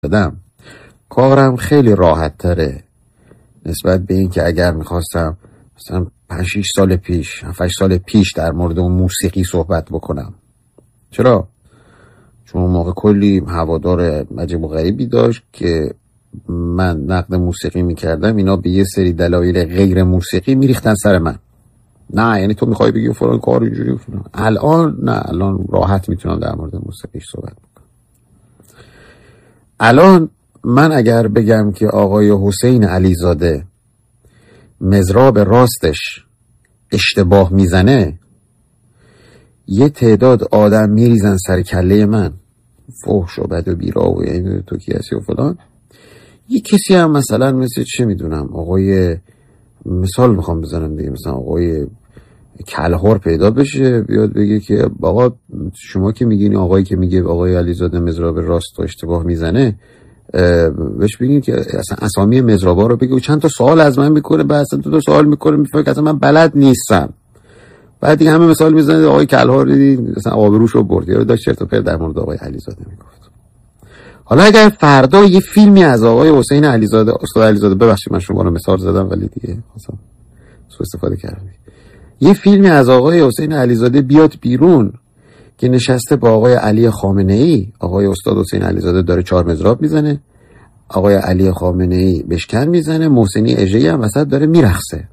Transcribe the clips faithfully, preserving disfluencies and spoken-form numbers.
بدم کارم خیلی راحت تره نسبت به این که اگر میخواستم مثلا پنج شش سال پیش هفت هشت سال پیش در مورد اون موسیقی صحبت بکنم. چرا؟ چون اون موقع کلی هوادار عجیب و غریبی داشت که من نقد موسیقی میکردم، اینا به یه سری دلایل غیر موسیقی میریختن سر من. نه یعنی تو میخوای بگی فلان کار اینجوری فلان. الان نه، الان راحت میتونم در مورد موسیقیش صحبت بکنم. الان من اگر بگم که آقای حسین علیزاده مضراب راستش اشتباه میزنه، یه تعداد آدم میریزن سر کله من، فحش و بد و بیرا و یعنی تو کی هستی و فلان. یه کسی هم مثلا مثل چه میدونم آقای، مثال میخوام بزنم دیگه، مثلا آقای کلهر پیدا بشه بیاد بگه که آقا شما که میگین آقایی که میگه آقای علیزاده مضراب راست و اشتباه میزنه، بهش بگین که اصلا اسامی مضرابا رو بگه و چند تا سوال از من میکنه، بعد اصلا تو تا سوال میکنه میفهمه که اصلا من بلد نیستم. بعد دیگه همه مثال میزنه آقای کلهر دیدین مثلا آبروشو برد، یا داشت چرت و پرت در مورد آقای علیزاده میگفت. حالا اگر فردا یه فیلمی از آقای حسین علیزاده، استاد علیزاده، ببخشید من شما رو مثال زدم ولی دیگه اصلا سوء استفاده کردم، یه فیلمی از آقای حسین علیزاده بیاد بیرون که نشسته با آقای علی خامنه‌ای، آقای استاد حسین علیزاده داره چهار مضراب میزنه، آقای علی خامنه‌ای بشکن میزنه، محسنی اژه‌ای هم وسط داره میرقصه.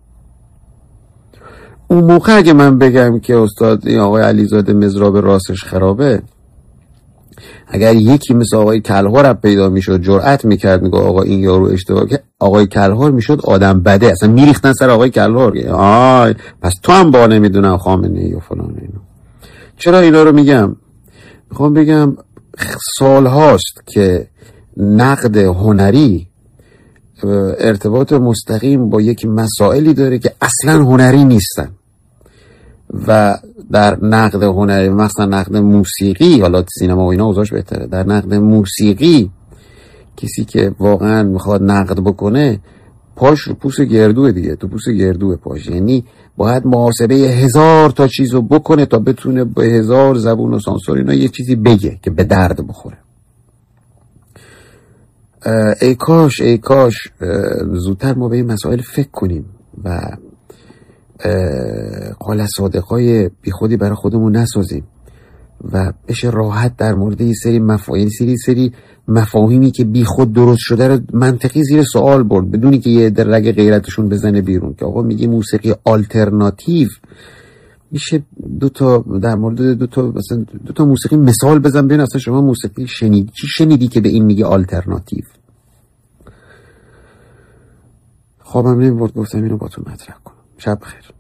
اون موقع اگه من بگم که استاد این آقای علیزاده مضراب راستش خرابه، اگر یکی مثل آقای کلهر پیدا میشد جرأت میکرد میگه آقا این یارو اشتباه که، آقای کلهر میشد آدم بده، اصلا میریختن سر آقای کلهر. آی پس تو هم با نمیدونم خامنه‌ای و فلان اینا. چرا اینا رو میگم؟ میخوام بگم سال هاست که نقد هنری ارتباط مستقیم با یک مسائلی داره که اصلا هنری نیستن و در نقد هنری، مثلا نقد موسیقی، حالا سینما و اینا اوضاعش بهتره، در نقد موسیقی کسی که واقعا میخواد نقد بکنه پاش رو پوست گردوه دیگه، تو پوست گردوه پاش، یعنی باید محاسبه هزار تا چیزو بکنه تا بتونه به هزار زبون و سانسور اینا یه چیزی بگه که به درد بخوره. ای کاش ای کاش زودتر ما به این مسائل فکر کنیم و قال صادقای بی خودی برای خودمون نسازیم و بشه راحت در مورد یه سری مفاهیم سری سری مفاهیمی که بی خود درست شده رو منطقی زیر سوال برد بدونی که یه درگ غیرتشون بزنه بیرون که آقا میگه موسیقی آلترناتیو. میشه دو تا در مورد دو تا مثلا دو تا موسیقی مثال بزن ببین اصلا شما موسیقی شنیدی چی شنیدی که به این میگه آلترناتیو؟ خوابم نمیبرد گفتم اینو با تو مطرح کنم. شب بخیر.